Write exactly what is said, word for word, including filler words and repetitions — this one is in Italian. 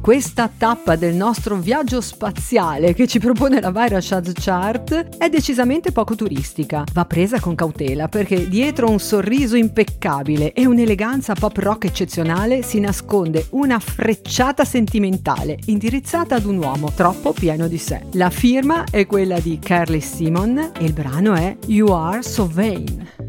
Questa tappa del nostro viaggio spaziale che ci propone la Viral Chart è decisamente poco turistica. Va presa con cautela perché dietro un sorriso impeccabile e un'eleganza pop rock eccezionale si nasconde una frecciata sentimentale indirizzata ad un uomo troppo pieno di sé. La firma è quella di Carly Simon e il brano è You Are So Vain.